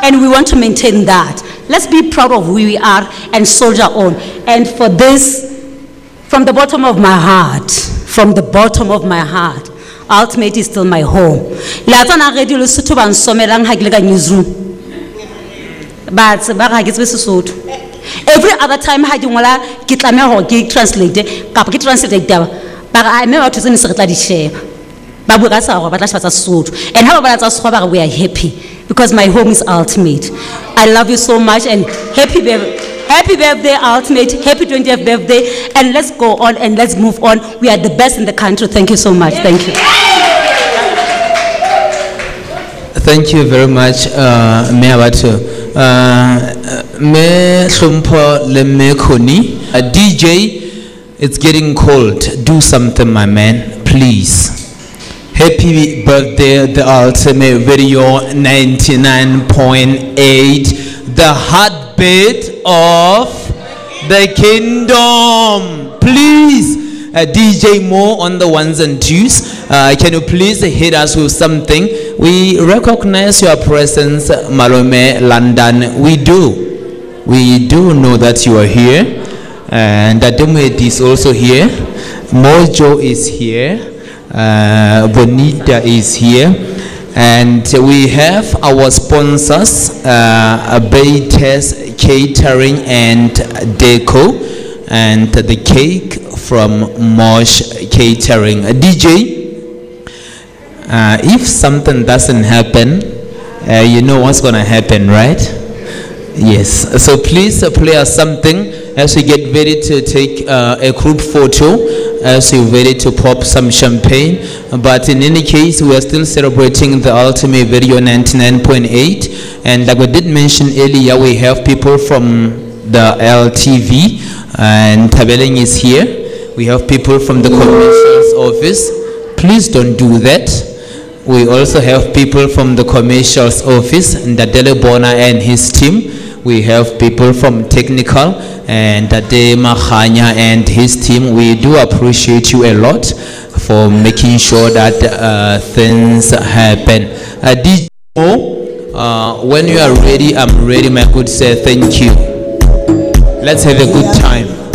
and we want to maintain that. Let's be proud of who we are and soldier on. And for this, from the bottom of my heart, Ultimate is still my home. But every other time I do translate, but I never to share. And how about we are happy because my home is Ultimate. I love you so much and happy birthday, Ultimate. Happy 20th birthday. And let's go on and let's move on. We are the best in the country. Thank you so much. Thank you. Thank you very much, Meawatu. Me Shumpo Lemekoni. DJ, it's getting cold. Do something, my man, please. Happy birthday, the Ultimate Radio 99.8, the heartbeat of the kingdom. Please, DJ Mo on the ones and twos. Can you please hit us with something? We recognize your presence, Malome London. We do know that you are here, and Ademwet is also here. Mojo is here. Bonita is here, and we have our sponsors, Baytes Catering and Deco, and the cake from Mosh Catering. DJ, if something doesn't happen, you know what's gonna happen, right? Yes, so please play us something as we get ready to take a group photo, as we're ready to pop some champagne. But in any case, we are still celebrating the Ultimate Video 99.8, and like we did mention earlier, we have people from the LTV, and Tabeleng is here. We have people from the commercials office. Please don't do that. We also have people from the commercials office, Ndadele Bona and his team. We have people from technical and Dade Mahanya and his team. We do appreciate you a lot for making sure that things happen. DJ, when you are ready, I'm ready, my good sir. Thank you. Let's have a good time.